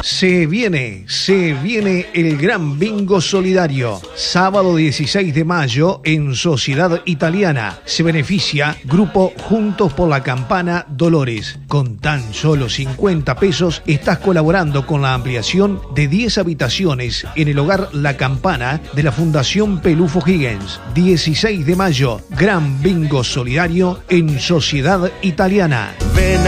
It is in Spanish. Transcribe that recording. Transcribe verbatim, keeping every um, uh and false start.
Se viene, se viene el gran bingo solidario. Sábado dieciséis de mayo en Sociedad Italiana. Se beneficia Grupo Juntos por la Campana Dolores. Con tan solo cincuenta pesos estás colaborando con la ampliación de diez habitaciones en el hogar La Campana de la Fundación Pelufo Higgins. dieciséis de mayo, gran bingo solidario en Sociedad Italiana.